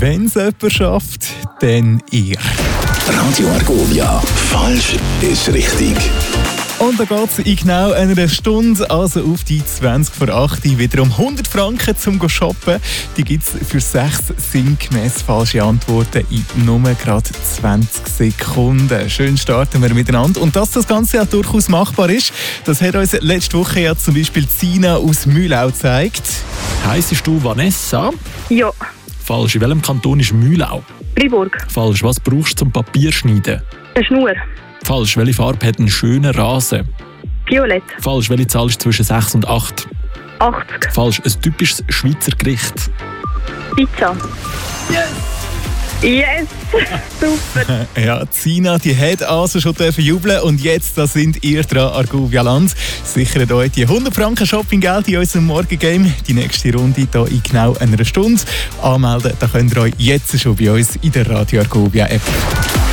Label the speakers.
Speaker 1: Wenn es jemand schafft, dann ihr.
Speaker 2: Radio Argovia. Falsch ist richtig.
Speaker 1: Und da geht es in genau einer Stunde, also auf die 20 vor 8 wiederum 100 Franken zum Shoppen. Die gibt es für 6 sinngemäß falsche Antworten in nur gerade 20 Sekunden. Schön starten wir miteinander. Und dass das Ganze ja durchaus machbar ist, das hat uns letzte Woche ja zum Beispiel Zina aus Mühlau gezeigt.
Speaker 3: Heissest du Vanessa?
Speaker 4: Ja,
Speaker 3: Falsch. In welchem Kanton ist Mühlau?
Speaker 4: Fribourg.
Speaker 3: Falsch. Was brauchst du zum Papierschneiden?
Speaker 4: Eine Schnur.
Speaker 3: Falsch. Welche Farbe hat einen schönen Rasen?
Speaker 4: Violett.
Speaker 3: Falsch. Welche Zahl ist zwischen 6 und 8?
Speaker 4: 80.
Speaker 3: Falsch. Ein typisches Schweizer Gericht.
Speaker 4: Pizza. Yes! Super.
Speaker 1: Ja, Zina, die hat also schon jubeln und jetzt da sind ihr dran, Argovia Land. Sichert euch die 100 Franken Shoppinggeld in unserem Morgengame. Die nächste Runde hier in genau einer Stunde. Anmelden, da könnt ihr euch jetzt schon bei uns in der Radio Argovia App.